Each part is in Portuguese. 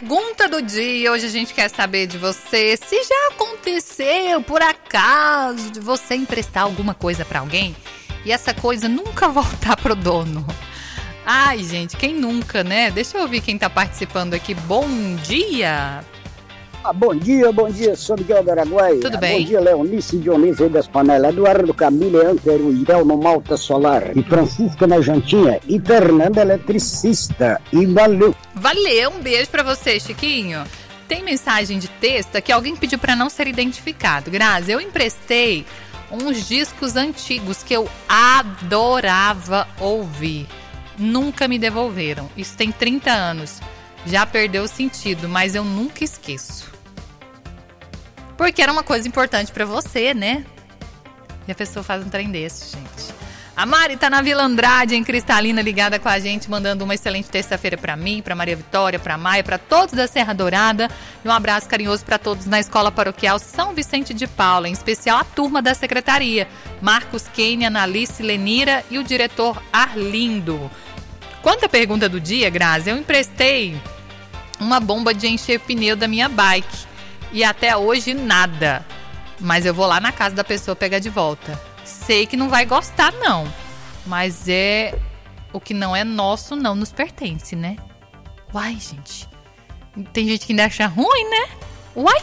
Pergunta do dia, hoje a gente quer saber de você se já aconteceu, por acaso, de você emprestar alguma coisa pra alguém e essa coisa nunca voltar pro dono. Ai, gente, quem nunca, né? Deixa eu ouvir quem tá participando aqui. Bom dia! Bom dia, sou Miguel do Araguaia. Tudo bem? Bom dia, Leonice Dionísio aí das Panelas, Eduardo Camille Antero, Idel no Malta Solar, e Francisca na Jantinha, e Fernanda Eletricista, e valeu! Valeu, um beijo pra você, Chiquinho. Tem mensagem de texto que alguém pediu pra não ser identificado. Grazi, eu emprestei uns discos antigos que eu adorava ouvir. Nunca me devolveram. Isso tem 30 anos. Já perdeu o sentido, mas eu nunca esqueço. Porque era uma coisa importante pra você, né? E a pessoa faz um trem desse, gente. A Mari tá na Vila Andrade, em Cristalina, ligada com a gente, mandando uma excelente terça-feira pra mim, pra Maria Vitória, pra Maia, pra todos da Serra Dourada. E um abraço carinhoso pra todos na Escola Paroquial São Vicente de Paula, em especial a turma da secretaria. Marcos, Kênia, Analice, Lenira e o diretor Arlindo. Quanto à pergunta do dia, Grazi, eu emprestei uma bomba de encher pneu da minha bike. E até hoje nada. Mas eu vou lá na casa da pessoa pegar de volta. Sei que não vai gostar, não. Mas o que não é nosso, não nos pertence, né? Uai, gente. Tem gente que ainda acha ruim, né? Uai.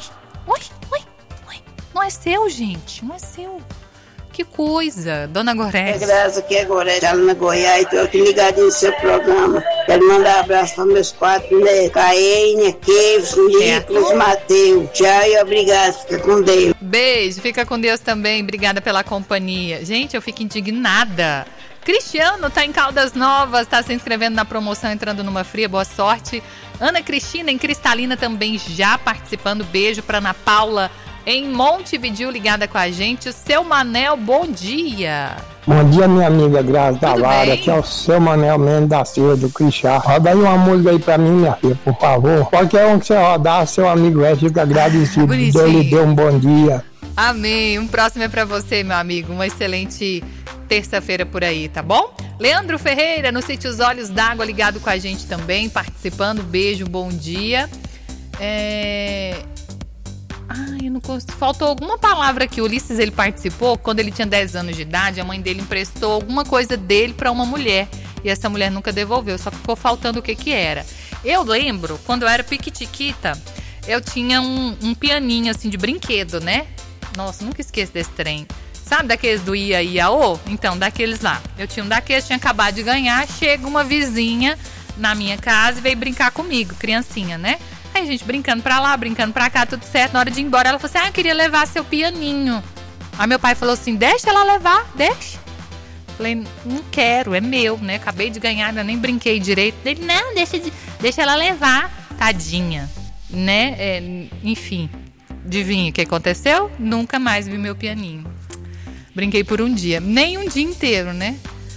Não é seu, gente. Não é seu. Que coisa, dona Gorete. Graça, que é Gorete, na Goiás, estou aqui ligado no seu programa. Quero mandar um abraço para meus 4 netos, Caênia, Kevson, Nicolas, Mateus. Tchau e obrigado, fica com Deus. Beijo, fica com Deus também, obrigada pela companhia. Gente, eu fico indignada. Cristiano tá em Caldas Novas, tá se inscrevendo na promoção, entrando numa fria, boa sorte. Ana Cristina em Cristalina também já participando, beijo para Ana Paula. Em Montevidéu, ligada com a gente, o seu Manel, bom dia. Bom dia, minha amiga Grazi da Lara, aqui é o seu Manel Mendes da Silva, do Crixá. Roda aí uma música aí pra mim, minha filha, por favor. Qualquer um que você rodar, seu amigo fica agradecido. Deus lhe dê um bom dia. Amém, um próximo é pra você, meu amigo, uma excelente terça-feira por aí, tá bom? Leandro Ferreira, no sítio Os Olhos d'Água, ligado com a gente também, participando, beijo, bom dia. Eu não consigo. Faltou alguma palavra aqui. O Ulisses, ele participou quando ele tinha 10 anos de idade. A mãe dele emprestou alguma coisa dele pra uma mulher e essa mulher nunca devolveu, só que ficou faltando o que era. Eu lembro, quando eu era piquitiquita, eu tinha um pianinho assim de brinquedo, né? Nossa, nunca esqueço desse trem. Sabe daqueles do Ia-Ia-Ô? Então, daqueles lá. Eu tinha um daqueles, tinha acabado de ganhar. Chega uma vizinha na minha casa e veio brincar comigo, criancinha, né? Aí a gente brincando pra lá, brincando pra cá, tudo certo. Na hora de ir embora, ela falou assim, eu queria levar seu pianinho. Aí meu pai falou assim, deixa ela levar, deixa. Falei, não quero, é meu, né? Acabei de ganhar, ainda nem brinquei direito. Ele, não, deixa ela levar, tadinha, né? Enfim, adivinha o que aconteceu? Nunca mais vi meu pianinho. Brinquei por um dia, nem um dia inteiro, né?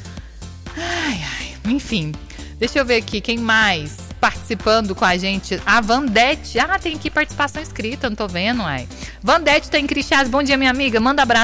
Enfim, deixa eu ver aqui, quem mais participando com a gente? A Vandete. Tem aqui participação escrita, não tô vendo, Vandete tá em Crixás. Bom dia, minha amiga. Manda abraço